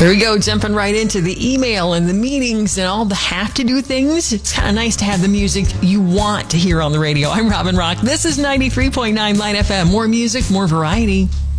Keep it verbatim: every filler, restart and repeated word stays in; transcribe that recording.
There we go, jumping right into the email and the meetings and all the have-to-do things. It's kind of nice to have the music you want to hear on the radio. I'm Robin Rock. This is ninety-three point nine Light F M. More music, more variety.